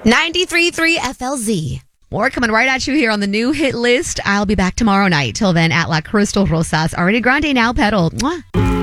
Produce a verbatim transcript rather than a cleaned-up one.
ninety-three point three F L Z. More coming right at you here on the new hit list. I'll be back tomorrow night. Till then, at La Crystal Rosas. Ariana Grande now pedal. Mwah.